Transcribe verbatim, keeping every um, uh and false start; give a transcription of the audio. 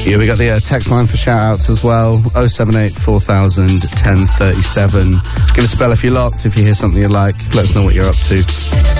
Yeah, we got the uh, text line for shout-outs as well, oh seven eight, four thousand, ten thirty-seven. Give us a bell if you're locked, if you hear something you like. Let us know what you're up to.